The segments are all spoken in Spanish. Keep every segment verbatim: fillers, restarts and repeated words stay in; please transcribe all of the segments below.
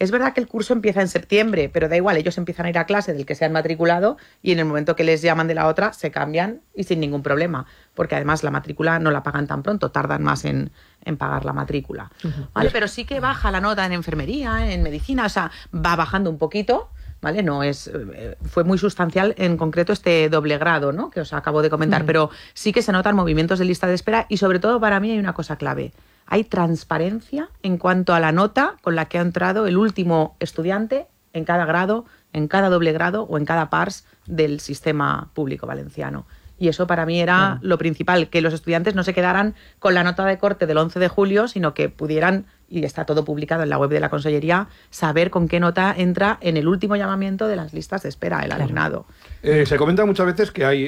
Es verdad que el curso empieza en septiembre, pero da igual, ellos empiezan a ir a clase del que se han matriculado y en el momento que les llaman de la otra se cambian y sin ningún problema, porque además la matrícula no la pagan tan pronto, tardan más en, en pagar la matrícula. Uh-huh. ¿Vale? Pero sí que baja la nota en enfermería, en medicina, o sea, va bajando un poquito. ¿Vale? No es, fue muy sustancial en concreto este doble grado, ¿no? Que os acabo de comentar, mm. pero sí que se notan movimientos de lista de espera y sobre todo para mí hay una cosa clave. Hay transparencia en cuanto a la nota con la que ha entrado el último estudiante en cada grado, en cada doble grado o en cada P A R S del sistema público valenciano. Y eso para mí era mm. lo principal, que los estudiantes no se quedaran con la nota de corte del once de julio, sino que pudieran, y está todo publicado en la web de la Consellería, saber con qué nota entra en el último llamamiento de las listas de espera el claro. alumnado. Eh, se comenta muchas veces que hay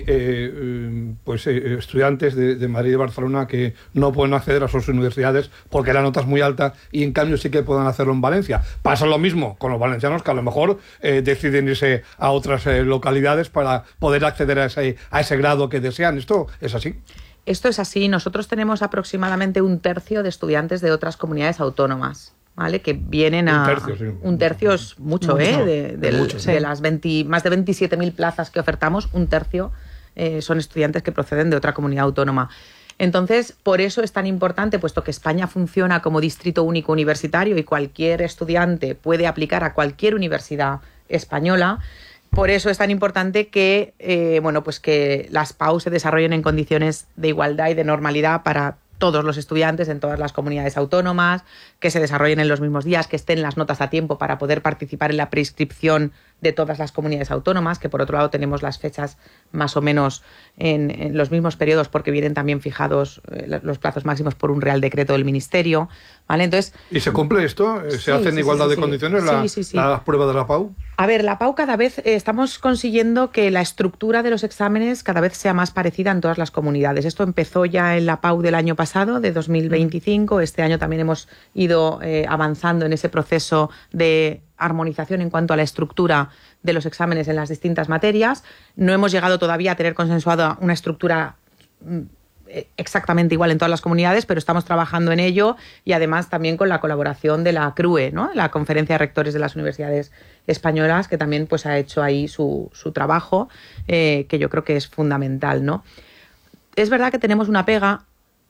eh, pues, eh, estudiantes de, de Madrid y de Barcelona que no pueden acceder a sus universidades porque la nota es muy alta y en cambio sí que pueden hacerlo en Valencia. Pasa lo mismo con los valencianos que a lo mejor eh, deciden irse a otras eh, localidades para poder acceder a ese, a ese grado que desean. ¿Esto es así? Esto es así. Nosotros tenemos aproximadamente un tercio de estudiantes de otras comunidades autónomas, ¿vale? Que vienen a... Un tercio, sí. Un tercio es mucho, mucho ¿eh? De, de, de, mucho, de sí. las veinte, más de veintisiete mil plazas que ofertamos, un tercio eh, son estudiantes que proceden de otra comunidad autónoma. Entonces, por eso es tan importante, puesto que España funciona como distrito único universitario y cualquier estudiante puede aplicar a cualquier universidad española. Por eso es tan importante que, eh, bueno, pues que las P A U se desarrollen en condiciones de igualdad y de normalidad para todos los estudiantes en todas las comunidades autónomas, que se desarrollen en los mismos días, que estén las notas a tiempo para poder participar en la preinscripción de todas las comunidades autónomas, que por otro lado tenemos las fechas más o menos en, en los mismos periodos porque vienen también fijados eh, los plazos máximos por un real decreto del Ministerio, ¿vale? Entonces, ¿y se cumple esto? ¿Se sí, hace en sí, igualdad sí, de sí. condiciones la, sí, sí, sí. la prueba de la P A U? A ver, la P A U cada vez eh, estamos consiguiendo que la estructura de los exámenes cada vez sea más parecida en todas las comunidades. Esto empezó ya en la P A U del año pasado, de dos mil veinticinco. Este año también hemos ido eh, avanzando en ese proceso de armonización en cuanto a la estructura de los exámenes en las distintas materias. No hemos llegado todavía a tener consensuada una estructura exactamente igual en todas las comunidades, pero estamos trabajando en ello y además también con la colaboración de la C R U E, ¿no? La Conferencia de Rectores de las Universidades Españolas, que también pues, ha hecho ahí su, su trabajo, eh, que yo creo que es fundamental, ¿no? Es verdad que tenemos una pega,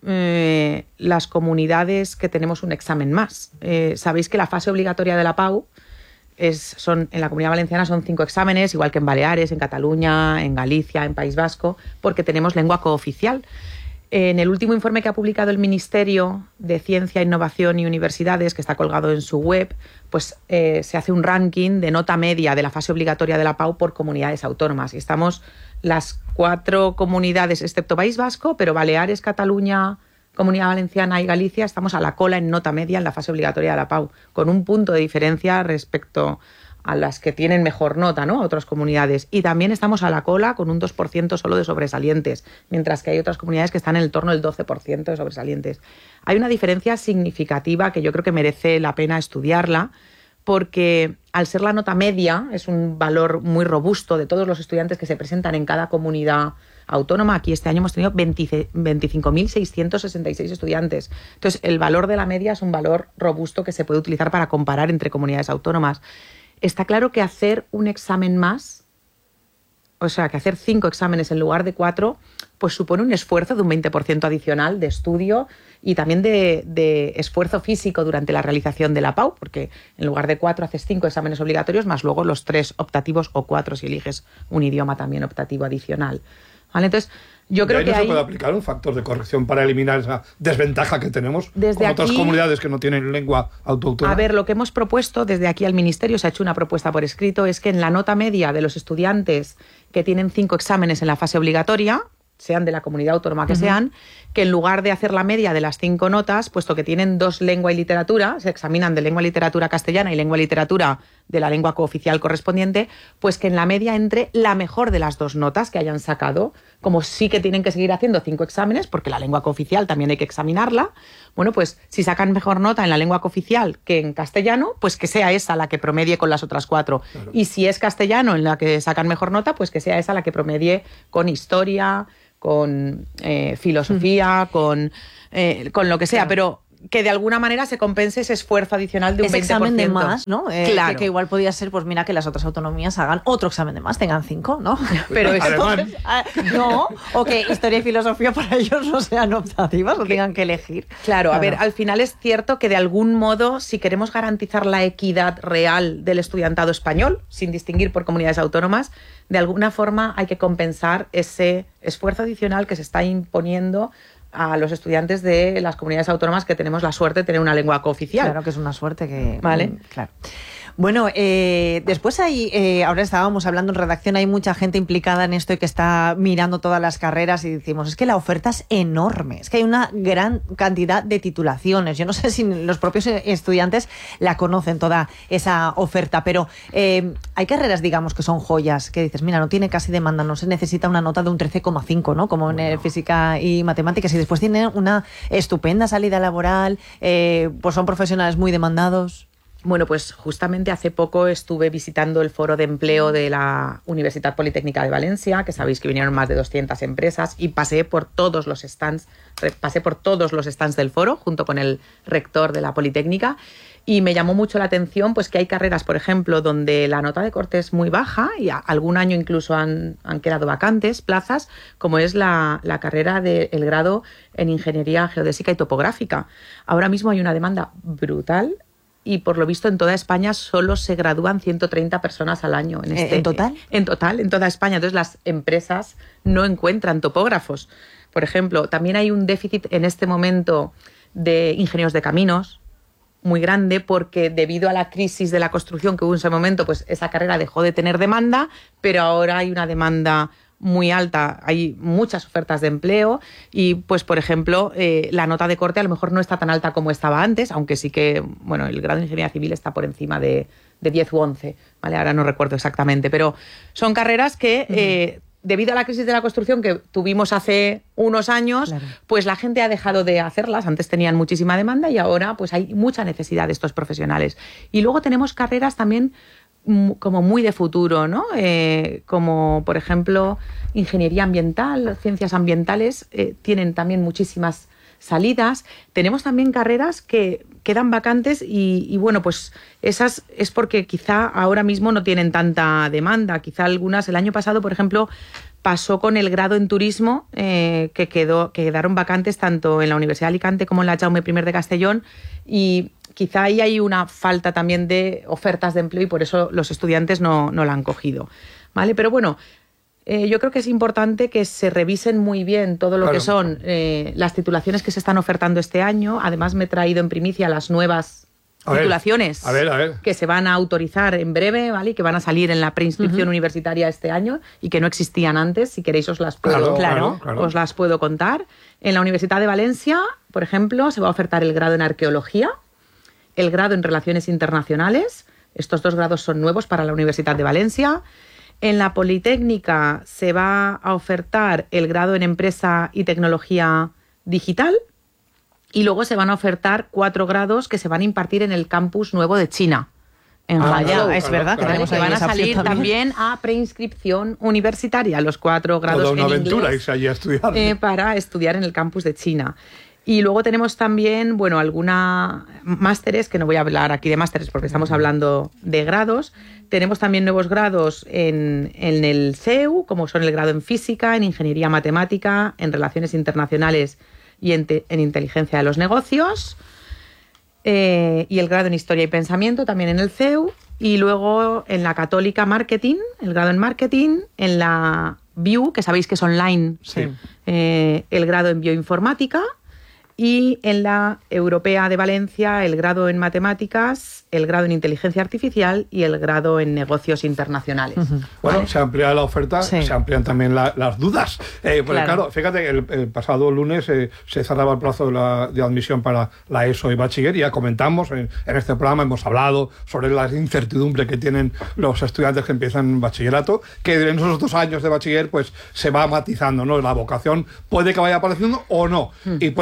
eh, las comunidades que tenemos un examen más. Eh, sabéis que la fase obligatoria de la P A U Es, son, en la Comunidad Valenciana son cinco exámenes, igual que en Baleares, en Cataluña, en Galicia, en País Vasco, porque tenemos lengua cooficial. En el último informe que ha publicado el Ministerio de Ciencia, Innovación y Universidades, que está colgado en su web, pues eh, se hace un ranking de nota media de la fase obligatoria de la P A U por comunidades autónomas. Y estamos las cuatro comunidades, excepto País Vasco, pero Baleares, Cataluña, Comunidad Valenciana y Galicia, estamos a la cola en nota media en la fase obligatoria de la P A U, con un punto de diferencia respecto a las que tienen mejor nota, ¿no? Otras comunidades. Y también estamos a la cola con un dos por ciento solo de sobresalientes, mientras que hay otras comunidades que están en el torno del doce por ciento de sobresalientes. Hay una diferencia significativa que yo creo que merece la pena estudiarla, porque al ser la nota media, es un valor muy robusto de todos los estudiantes que se presentan en cada comunidad autónoma. Aquí este año hemos tenido veinticinco mil seiscientos sesenta y seis estudiantes. Entonces, el valor de la media es un valor robusto que se puede utilizar para comparar entre comunidades autónomas. Está claro que hacer un examen más, o sea, que hacer cinco exámenes en lugar de cuatro, pues supone un esfuerzo de un veinte por ciento adicional de estudio y también de, de esfuerzo físico durante la realización de la P A U, porque en lugar de cuatro haces cinco exámenes obligatorios, más luego los tres optativos o cuatro si eliges un idioma también optativo adicional. ¿Vale? Entonces, yo creo ¿Y ahí que no se hay... puede aplicar un factor de corrección para eliminar esa desventaja que tenemos desde con aquí, otras comunidades que no tienen lengua autóctona? A ver, lo que hemos propuesto desde aquí al Ministerio, se ha hecho una propuesta por escrito, es que en la nota media de los estudiantes que tienen cinco exámenes en la fase obligatoria, sean de la comunidad autónoma que uh-huh. sean, que en lugar de hacer la media de las cinco notas, puesto que tienen dos lengua y literatura, se examinan de lengua y literatura castellana y lengua y literatura de la lengua cooficial correspondiente, pues que en la media entre la mejor de las dos notas que hayan sacado, como sí que tienen que seguir haciendo cinco exámenes, porque la lengua cooficial también hay que examinarla, bueno, pues si sacan mejor nota en la lengua cooficial que en castellano, pues que sea esa la que promedie con las otras cuatro. Claro. Y si es castellano en la que sacan mejor nota, pues que sea esa la que promedie con historia, con eh, filosofía, mm. con, eh, con lo que sea. Claro. Pero que de alguna manera se compense ese esfuerzo adicional de un ese veinte por ciento. examen de más, ¿no? Eh, Claro. que, que igual podría ser, pues mira, que las otras autonomías hagan otro examen de más, tengan cinco, ¿no? Pero eso- Entonces, ah, no, o que historia y filosofía para ellos no sean optativas o tengan que elegir. Claro, a ver, al final es cierto que de algún modo, si queremos garantizar la equidad real del estudiantado español, sin distinguir por comunidades autónomas, de alguna forma hay que compensar ese esfuerzo adicional que se está imponiendo a los estudiantes de las comunidades autónomas que tenemos la suerte de tener una lengua cooficial. Claro que es una suerte que... Vale. mm, Claro. Bueno, eh, después hay, eh, ahora estábamos hablando en redacción, hay mucha gente implicada en esto y que está mirando todas las carreras y decimos, es que la oferta es enorme, es que hay una gran cantidad de titulaciones. Yo no sé si los propios estudiantes la conocen toda esa oferta, pero eh, hay carreras, digamos, que son joyas, que dices, mira, no tiene casi demanda, no se necesita una nota de un trece coma cinco, ¿no? Como en eh, física y matemáticas, y después tienen una estupenda salida laboral, eh, pues son profesionales muy demandados. Bueno, pues justamente hace poco estuve visitando el foro de empleo de la Universidad Politécnica de Valencia, que sabéis que vinieron más de doscientas empresas, y pasé por todos los stands, pasé por todos los stands del foro junto con el rector de la Politécnica, y me llamó mucho la atención pues que hay carreras, por ejemplo, donde la nota de corte es muy baja y a, algún año incluso han, han quedado vacantes plazas, como es la, la carrera del grado en Ingeniería Geodésica y Topográfica. Ahora mismo hay una demanda brutal y por lo visto en toda España solo se gradúan ciento treinta personas al año. En, este, ¿En total? En total, en toda España. Entonces las empresas no encuentran topógrafos. Por ejemplo, también hay un déficit en este momento de ingenieros de caminos muy grande porque debido a la crisis de la construcción que hubo en ese momento, pues esa carrera dejó de tener demanda, pero ahora hay una demanda muy alta, hay muchas ofertas de empleo y, pues, por ejemplo, eh, la nota de corte a lo mejor no está tan alta como estaba antes, aunque sí que, bueno, el grado de Ingeniería Civil está por encima de, de diez u once, ¿vale? Ahora no recuerdo exactamente, pero son carreras que, uh-huh. eh, debido a la crisis de la construcción que tuvimos hace unos años, claro. pues la gente ha dejado de hacerlas. Antes tenían muchísima demanda y ahora pues hay mucha necesidad de estos profesionales. Y luego tenemos carreras también como muy de futuro, ¿no? Eh, como, por ejemplo, ingeniería ambiental, ciencias ambientales, eh, tienen también muchísimas salidas. Tenemos también carreras que quedan vacantes y, y, bueno, pues esas es porque quizá ahora mismo no tienen tanta demanda. Quizá algunas, el año pasado, por ejemplo, pasó con el grado en turismo, eh, que, quedó, que quedaron vacantes tanto en la Universidad de Alicante como en la Jaume primero de Castellón y quizá ahí hay una falta también de ofertas de empleo y por eso los estudiantes no, no la han cogido, ¿vale? Pero bueno, eh, yo creo que es importante que se revisen muy bien todo lo claro. que son eh, las titulaciones que se están ofertando este año. Además, me he traído en primicia las nuevas a titulaciones ver, a ver, a ver. que se van a autorizar en breve, ¿vale? Y que van a salir en la preinscripción uh-huh. universitaria este año y que no existían antes. Si queréis os las puedo, claro, claro, claro. os las puedo contar. En la Universidad de Valencia, por ejemplo, se va a ofertar el grado en Arqueología, el grado en Relaciones Internacionales. Estos dos grados son nuevos para la Universidad de Valencia. En la Politécnica se va a ofertar el grado en Empresa y Tecnología Digital y luego se van a ofertar cuatro grados que se van a impartir en el campus nuevo de China. En ah, Hangzhou. claro, es verdad claro, que, que van a salir también. también a preinscripción universitaria, los cuatro grados Toda una en aventura inglés, irse allí a estudiar. Eh, para estudiar en el campus de China. Y luego tenemos también, bueno, alguna másteres, que no voy a hablar aquí de másteres porque estamos hablando de grados. Tenemos también nuevos grados en, en el C E U, como son el grado en Física, en Ingeniería Matemática, en Relaciones Internacionales y en, te, en Inteligencia de los Negocios. Eh, y el grado en Historia y Pensamiento también en el C E U. Y luego en la Católica Marketing, el grado en Marketing, en la B I U, que sabéis que es online, sí. eh, el grado en Bioinformática. Y en la Europea de Valencia el grado en Matemáticas, el grado en Inteligencia Artificial y el grado en Negocios Internacionales. Uh-huh. Bueno, ¿vale? Se amplía la oferta, sí. se amplían también la, las dudas. Eh, porque claro. claro, fíjate, el, el pasado lunes eh, se cerraba el plazo de, la, de admisión para la ESO y bachiller y ya comentamos en, en este programa, hemos hablado sobre la incertidumbre que tienen los estudiantes que empiezan bachillerato, que en esos dos años de bachiller pues se va matizando, ¿no? La vocación puede que vaya apareciendo o no, uh-huh. y puede que muchos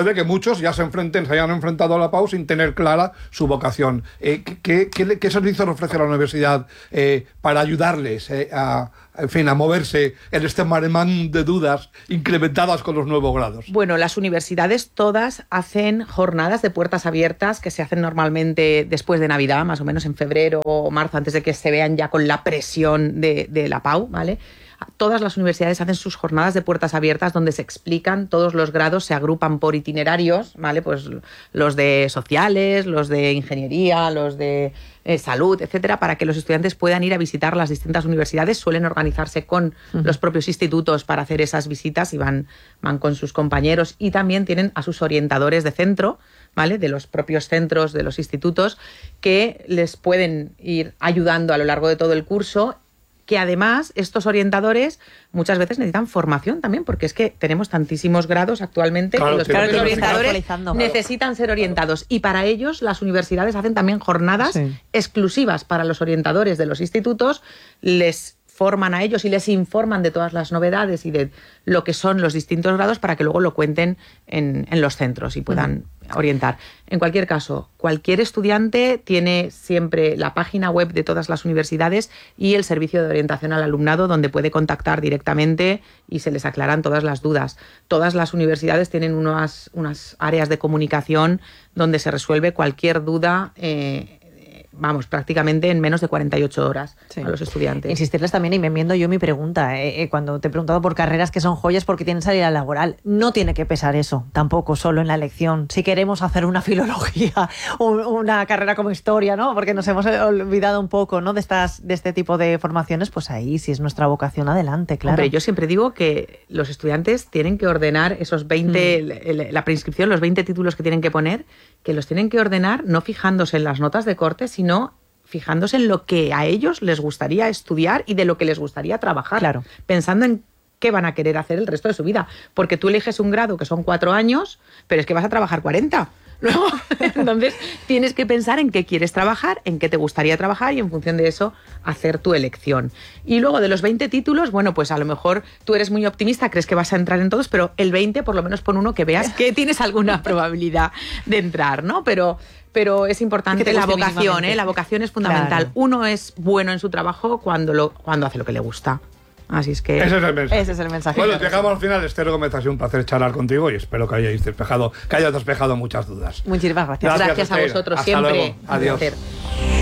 muchos ya se enfrenten, se hayan enfrentado a la P A U sin tener clara su vocación. Eh, ¿qué, qué, ¿Qué servicios ofrece la universidad eh, para ayudarles eh, a, en fin, a moverse en este maremán de dudas incrementadas con los nuevos grados? Bueno, las universidades todas hacen jornadas de puertas abiertas que se hacen normalmente después de Navidad, más o menos en febrero o marzo, antes de que se vean ya con la presión de, de la P A U, ¿vale? Todas las universidades hacen sus jornadas de puertas abiertas donde se explican, todos los grados se agrupan por itinerarios, ¿vale? Pues los de sociales, los de ingeniería, los de eh, salud, etcétera, para que los estudiantes puedan ir a visitar las distintas universidades. Suelen organizarse con uh-huh. los propios institutos para hacer esas visitas y van, van con sus compañeros, y también tienen a sus orientadores de centro, ¿vale? De los propios centros, de los institutos, que les pueden ir ayudando a lo largo de todo el curso, que además estos orientadores muchas veces necesitan formación también, porque es que tenemos tantísimos grados actualmente claro, que los claro, propios claro, orientadores claro. necesitan ser orientados, y para ellos las universidades hacen también jornadas sí. exclusivas para los orientadores de los institutos, les forman a ellos y les informan de todas las novedades y de lo que son los distintos grados para que luego lo cuenten en, en los centros y puedan uh-huh. orientar. En cualquier caso, cualquier estudiante tiene siempre la página web de todas las universidades y el servicio de orientación al alumnado, donde puede contactar directamente y se les aclaran todas las dudas. Todas las universidades tienen unas, unas áreas de comunicación donde se resuelve cualquier duda eh, vamos, prácticamente en menos de cuarenta y ocho horas sí. a los estudiantes. Insistirles también, y me enmiendo yo mi pregunta, eh, eh, cuando te he preguntado por carreras que son joyas porque tienen salida laboral, no tiene que pesar eso, tampoco solo en la elección. Si queremos hacer una filología, una carrera como historia, ¿no? Porque nos hemos olvidado un poco, ¿no? de estas de este tipo de formaciones, pues ahí, si es nuestra vocación, adelante, claro. Hombre, yo siempre digo que los estudiantes tienen que ordenar esos veinte, mm. la preinscripción, los veinte títulos que tienen que poner, que los tienen que ordenar no fijándose en las notas de corte, sino fijándose en lo que a ellos les gustaría estudiar y de lo que les gustaría trabajar. Claro. Pensando en qué van a querer hacer el resto de su vida. Porque tú eliges un grado que son cuatro años, pero es que vas a trabajar cuarenta. Luego, entonces, tienes que pensar en qué quieres trabajar, en qué te gustaría trabajar y en función de eso hacer tu elección. Y luego de los veinte títulos, bueno, pues a lo mejor tú eres muy optimista, crees que vas a entrar en todos, pero el veinte por lo menos pon uno que veas que tienes alguna probabilidad de entrar, ¿no? Pero... pero es importante la vocación, ¿eh? La vocación es fundamental. Claro. Uno es bueno en su trabajo cuando, lo, cuando hace lo que le gusta. Así es que... Ese es el mensaje. Ese es el mensaje. Bueno, llegamos al final. Esther Gómez, ha sido un placer charlar contigo y espero que hayáis despejado, que hayas despejado muchas dudas. Muchísimas gracias. Gracias, gracias a vosotros. Hasta siempre. Luego. Adiós.